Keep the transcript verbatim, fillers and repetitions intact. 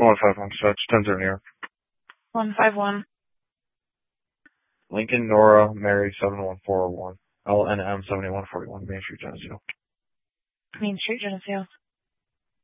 one five one six, ten zero New York. one five one. Lincoln Nora Mary seven one four one. L N M seventy one forty one Main Street, Geneseo. Main Street, Geneseo.